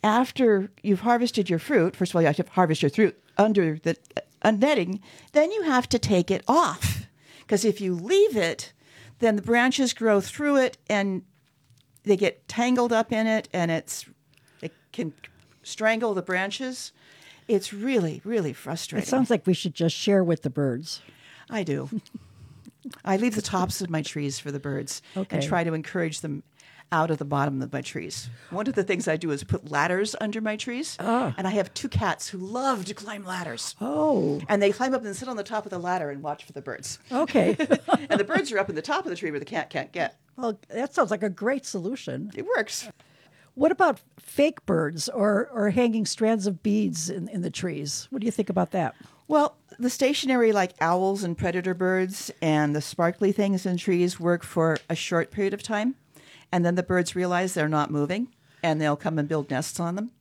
after you've harvested your fruit, first of all, you have to harvest your fruit under the netting, then you have to take it off. Because if you leave it, then the branches grow through it and they get tangled up in it, and it can strangle the branches. It's really, really frustrating. It sounds like we should just share with the birds. I do. I leave the tops of my trees for the birds and try to encourage them out of the bottom of my trees. One of the things I do is put ladders under my trees. And I have 2 cats who love to climb ladders. Oh. And they climb up and sit on the top of the ladder and watch for the birds. Okay. And the birds are up in the top of the tree where the cat can't get. Well, that sounds like a great solution. It works. What about fake birds or hanging strands of beads in the trees? What do you think about that? Well, the stationary like owls and predator birds and the sparkly things in trees work for a short period of time. And then the birds realize they're not moving, and they'll come and build nests on them.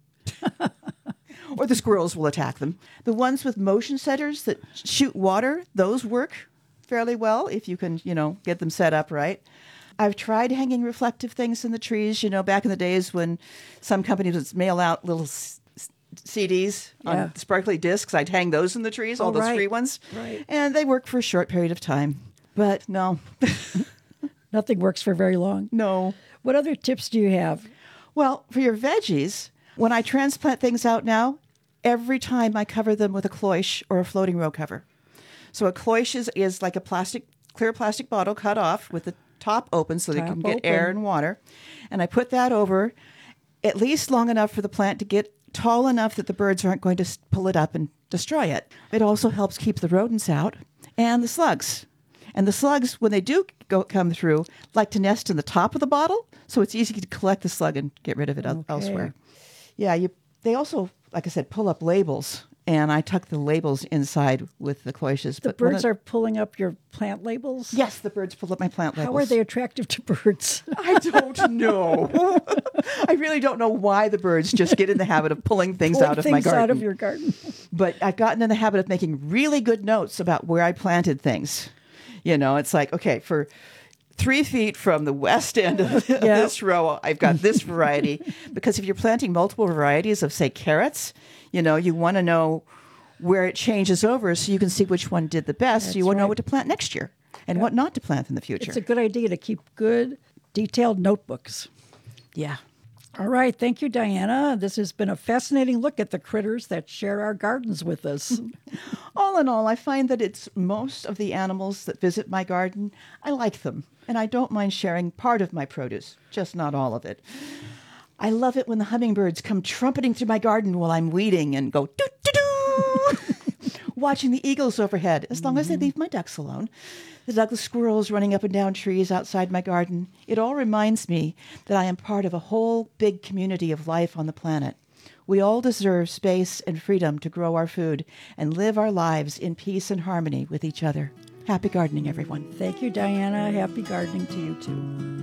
Or the squirrels will attack them. The ones with motion setters that shoot water, those work fairly well if you can, get them set up right. I've tried hanging reflective things in the trees, back in the days when some companies would mail out little CDs on sparkly discs. I'd hang those in the trees, all those free ones. Right. And they work for a short period of time. But no. Nothing works for very long. No. What other tips do you have? Well, for your veggies, when I transplant things out now, every time I cover them with a cloche or a floating row cover. So a cloche is like a clear plastic bottle cut off with the top open so they can get air and water. And I put that over at least long enough for the plant to get tall enough that the birds aren't going to pull it up and destroy it. It also helps keep the rodents out and the slugs. And the slugs, when they do come through, like to nest in the top of the bottle, so it's easy to collect the slug and get rid of it elsewhere. Yeah, they also, like I said, pull up labels, and I tuck the labels inside with the cloches. The birds are pulling up your plant labels? Yes, the birds pull up my plant labels. How are they attractive to birds? I don't know. I really don't know why the birds just get in the habit of pulling things out of my garden. Out of your garden. But I've gotten in the habit of making really good notes about where I planted things. It's like, okay, for 3 feet from the west end of this row, I've got this variety. Because if you're planting multiple varieties of, say, carrots, you want to know where it changes over so you can see which one did the best. That's so you want to know what to plant next year and what not to plant in the future. It's a good idea to keep good, detailed notebooks. Yeah. All right. Thank you, Diana. This has been a fascinating look at the critters that share our gardens with us. All in all, I find that it's most of the animals that visit my garden. I like them, and I don't mind sharing part of my produce, just not all of it. I love it when the hummingbirds come trumpeting through my garden while I'm weeding and go doo-doo-doo, watching the eagles overhead, as long as they leave my ducks alone. The Douglas squirrels running up and down trees outside my garden. It all reminds me that I am part of a whole big community of life on the planet. We all deserve space and freedom to grow our food and live our lives in peace and harmony with each other. Happy gardening, everyone. Thank you, Diana. Happy gardening to you, too.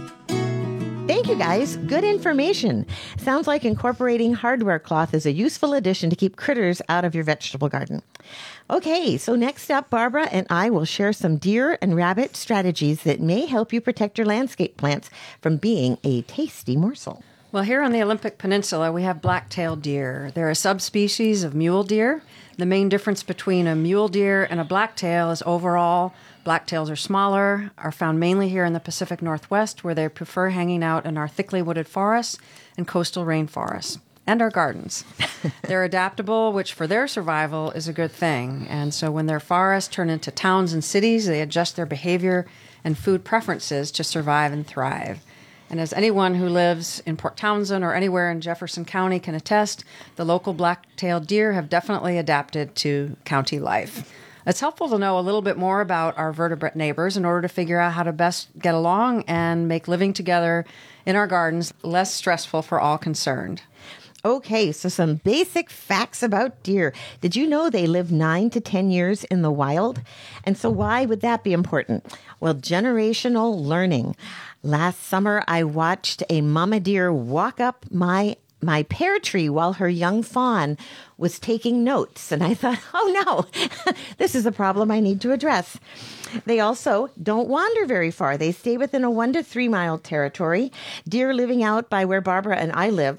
Thank you, guys. Good information. Sounds like incorporating hardware cloth is a useful addition to keep critters out of your vegetable garden. Okay, so next up, Barbara and I will share some deer and rabbit strategies that may help you protect your landscape plants from being a tasty morsel. Well, here on the Olympic Peninsula, we have black-tailed deer. They're a subspecies of mule deer. The main difference between a mule deer and a blacktail is overall, blacktails are smaller, are found mainly here in the Pacific Northwest, where they prefer hanging out in our thickly wooded forests and coastal rainforests, and our gardens. They're adaptable, which for their survival is a good thing. And so when their forests turn into towns and cities, they adjust their behavior and food preferences to survive and thrive. And as anyone who lives in Port Townsend or anywhere in Jefferson County can attest, the local black-tailed deer have definitely adapted to county life. It's helpful to know a little bit more about our vertebrate neighbors in order to figure out how to best get along and make living together in our gardens less stressful for all concerned. Okay, so some basic facts about deer. Did you know they live 9 to 10 years in the wild? And so why would that be important? Well, generational learning. Last summer, I watched a mama deer walk up my pear tree while her young fawn was taking notes. And I thought, oh no, this is a problem I need to address. They also don't wander very far. They stay within a 1 to 3 mile territory. Deer living out by where Barbara and I live